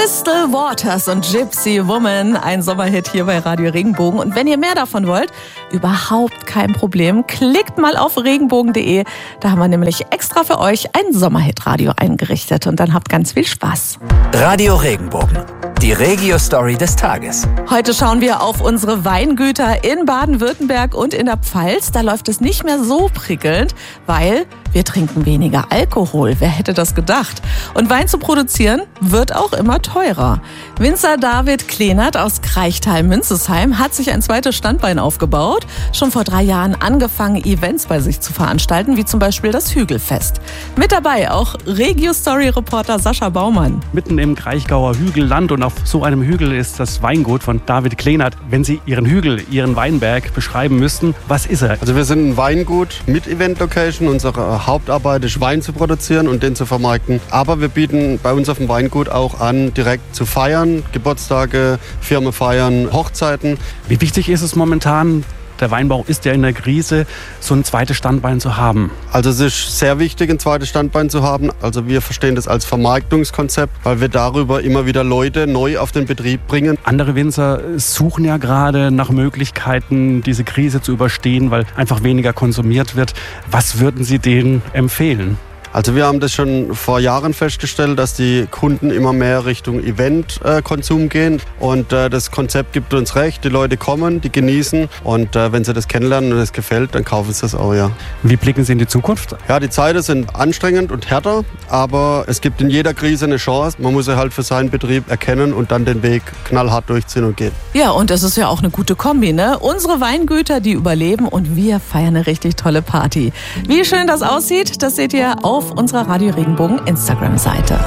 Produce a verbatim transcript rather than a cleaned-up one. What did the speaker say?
Crystal Waters und Gypsy Woman, ein Sommerhit hier bei Radio Regenbogen. Und wenn ihr mehr davon wollt, überhaupt kein Problem, klickt mal auf regenbogen punkt de. Da haben wir nämlich extra für euch ein Sommerhit-Radio eingerichtet. Und dann habt ganz viel Spaß. Radio Regenbogen, die Regio-Story des Tages. Heute schauen wir auf unsere Weingüter in Baden-Württemberg und in der Pfalz. Da läuft es nicht mehr so prickelnd, weil wir trinken weniger Alkohol. Wer hätte das gedacht? Und Wein zu produzieren wird auch immer teurer. Winzer David Klenert aus Kreichtal-Münzesheim hat sich ein zweites Standbein aufgebaut. Schon vor drei Jahren angefangen, Events bei sich zu veranstalten, wie zum Beispiel das Hügelfest. Mit dabei auch Regio-Story-Reporter Sascha Baumann. Mitten im Kraichgauer Hügelland und auf so einem Hügel ist das Weingut von David Klenert. Wenn Sie Ihren Hügel, Ihren Weinberg beschreiben müssten, was ist er? Also wir sind ein Weingut mit Event-Location. Unsere Hauptarbeit ist, Wein zu produzieren und den zu vermarkten. Aber wir bieten bei uns auf dem Weingut auch an, direkt zu feiern, Geburtstage, Firmenfeiern, Hochzeiten. Wie wichtig ist es momentan, der Weinbau ist ja in der Krise, so ein zweites Standbein zu haben? Also es ist sehr wichtig, ein zweites Standbein zu haben. Also wir verstehen das als Vermarktungskonzept, weil wir darüber immer wieder Leute neu auf den Betrieb bringen. Andere Winzer suchen ja gerade nach Möglichkeiten, diese Krise zu überstehen, weil einfach weniger konsumiert wird. Was würden Sie denen empfehlen? Also wir haben das schon vor Jahren festgestellt, dass die Kunden immer mehr Richtung Event-Konsum gehen. Und äh, das Konzept gibt uns recht. Die Leute kommen, die genießen. Und äh, wenn sie das kennenlernen und es gefällt, dann kaufen sie das auch, ja. Wie blicken Sie in die Zukunft? Ja, die Zeiten sind anstrengend und härter. Aber es gibt in jeder Krise eine Chance. Man muss sie halt für seinen Betrieb erkennen und dann den Weg knallhart durchziehen und gehen. Ja, und das ist ja auch eine gute Kombi, ne? Unsere Weingüter, die überleben und wir feiern eine richtig tolle Party. Wie schön das aussieht, das seht ihr auf unserer Radio Regenbogen Instagram-Seite.